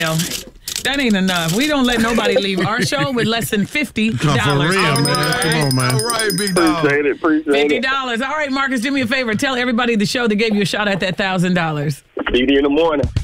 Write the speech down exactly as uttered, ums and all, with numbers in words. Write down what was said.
That ain't enough. We don't let nobody leave our show with less than fifty dollars. For real, man. Come on, man. All right, big dog. Appreciate it. Appreciate fifty it. dollars. All right, Marcus, do me a favor. Tell everybody the show that gave you a shot at that one thousand dollars. C D in the morning.